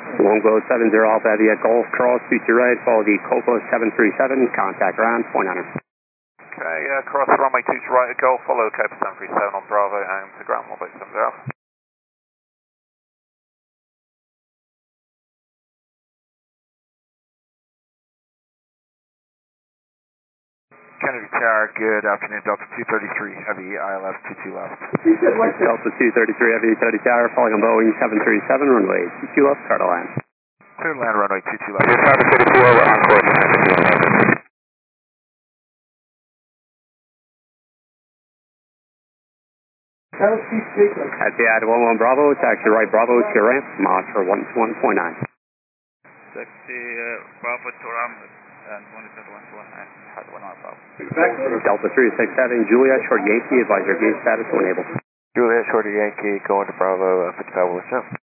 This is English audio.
Longo 70 Alpha Heavy at Golf Cross, speed to right, follow the Copa 737, contact ground, point on her. Okay, cross runway 2 to right at Golf, follow Copa 737 on Bravo and to ground 1.70 Alpha. Kennedy Tower, good afternoon, Delta 233 Heavy, ILS 22 left. Delta 233 Heavy, 30 Tower, following on Boeing 737, runway 22 left, start to land. Clear to land, runway 22 left. Delta 34, we're on course. Etihad 11 Bravo, taxi right Bravo to your ramp, mod for 121.9. Taxi Bravo to ramp and 121.9. Delta 367 Juliet, short Yankee, advisor gate status when able. Juliet, short Yankee, going to Bravo, 55 Wilson.